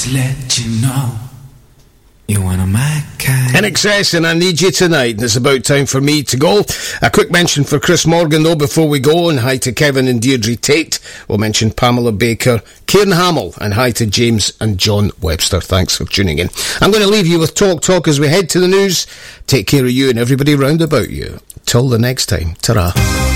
to let you know you're one of my kind. INXS and I Need You Tonight. And it's about time for me to go. A quick mention for Chris Morgan, though, before we go. And hi to Kevin and Deirdre Tate. We'll mention Pamela Baker, Kieran Hamill, and hi to James and John Webster. Thanks for tuning in. I'm going to leave you with Talk as we head to the news. Take care of you and everybody round about you. Till the next time. Ta-ra.